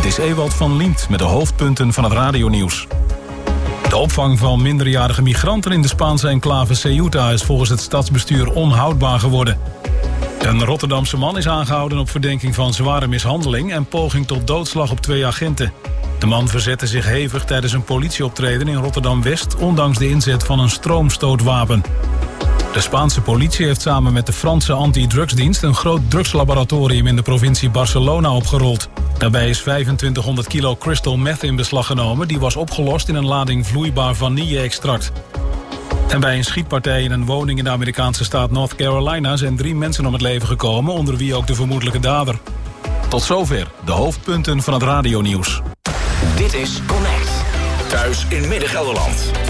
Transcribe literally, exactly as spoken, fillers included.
is Ewald van Liemt met de hoofdpunten van het radionieuws. De opvang van minderjarige migranten in de Spaanse enclave Ceuta is volgens het stadsbestuur onhoudbaar geworden. Een Rotterdamse man is aangehouden op verdenking van zware mishandeling en poging tot doodslag op twee agenten. De man verzette zich hevig tijdens een politieoptreden in Rotterdam-West, ondanks de inzet van een stroomstootwapen. De Spaanse politie heeft samen met de Franse anti-drugsdienst een groot drugslaboratorium in de provincie Barcelona opgerold. Daarbij is vijfentwintighonderd kilo crystal meth in beslag genomen, die was opgelost in een lading vloeibaar vanille-extract. En bij een schietpartij in een woning in de Amerikaanse staat North Carolina zijn drie mensen om het leven gekomen, onder wie ook de vermoedelijke dader. Tot zover de hoofdpunten van het radionieuws. Dit is Connect. Thuis in Midden-Gelderland.